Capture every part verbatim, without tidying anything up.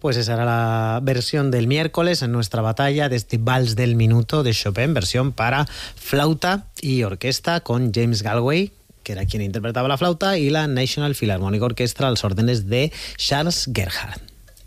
Pues esa era la versión del miércoles en nuestra batalla de este Vals del Minuto de Chopin, versión para flauta y orquesta con James Galway, que era quien interpretaba la flauta, y la National Philharmonic Orchestra a las órdenes de Charles Gerhardt.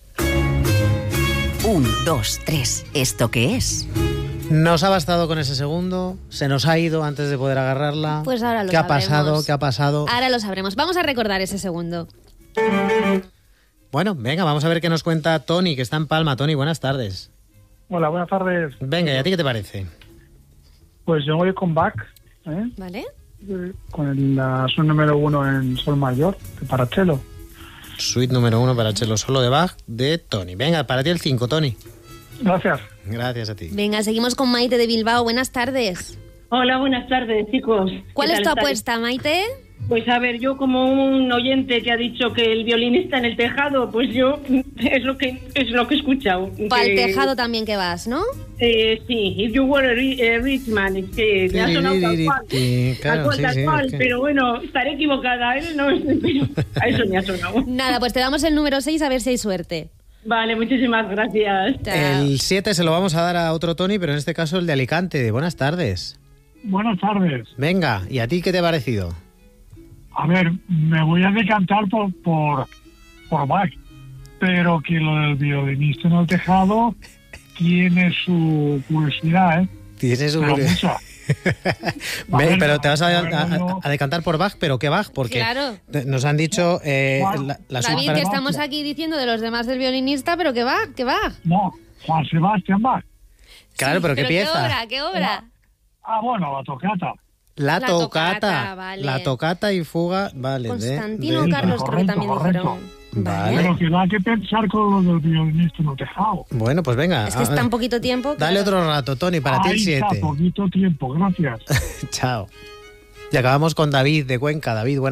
Un, dos, tres. ¿Esto qué es? Nos ha bastado con ese segundo, se nos ha ido antes de poder agarrarla. Pues ahora lo ¿Qué sabremos. ha pasado? ¿Qué ha pasado? Ahora lo sabremos. Vamos a recordar ese segundo. Bueno, venga, vamos a ver qué nos cuenta Tony, que está en Palma. Tony, buenas tardes. Hola, buenas tardes. Venga, ¿y a ti qué te parece? Pues yo voy con Bach, ¿eh? ¿Vale? Eh, con el, la su número uno en sol mayor, para cello. Suite número uno para cello solo de Bach, de Tony. Venga, para ti el cinco, Tony. Gracias. Gracias a ti. Venga, seguimos con Maite de Bilbao. Buenas tardes. Hola, buenas tardes, chicos. ¿Cuál ¿Qué es tal tu estáis? apuesta, Maite? Pues a ver, yo como un oyente que ha dicho que el violinista en el tejado, pues yo es lo que es lo que he escuchado. Para el Que, tejado también que vas, ¿no? Eh, sí, If You Were a, ri- a Rich Man, es que me ha sonado tal cual, Claro, tal cual, sí, tal sí, cual, es que- pero bueno, estaré equivocada, ¿eh? No, pero a eso me ha sonado. Nada, pues te damos el número seis a ver si hay suerte. Vale, muchísimas gracias. Chao. El siete se lo vamos a dar a otro Tony, pero en este caso el de Alicante. Buenas tardes. Buenas tardes. Venga, ¿y a ti qué te ha parecido? A ver, me voy a decantar por, por, por Bach, pero que lo del violinista en el tejado tiene su curiosidad, ¿eh? Tienes un... Pero mucha. Ve, Bueno, pero te vas a, bueno, a- no. a decantar por Bach, ¿pero qué Bach? Porque Claro. te- nos han dicho eh, la, la David, suite que para- estamos aquí diciendo de los demás del violinista, pero que va, que va. No, Juan Sebastián Bach. Claro, pero ¿qué pieza? ¿Qué obra? ¿Qué obra? Ah, bueno, la tocata. La, La tocata. tocata, vale. La tocata y fuga, vale. de- Constantino de- Carlos, creo que Correcto, también correcto. dijeron. Vale. Pero que da que pensar con lo del violinista en el tejado. Bueno, pues venga. Es que es a- tan poquito tiempo. Dale claro. otro rato, Tony, para ti el Ahí siete. está, poquito tiempo, gracias. Chao. Y acabamos con David de Cuenca. David, buenas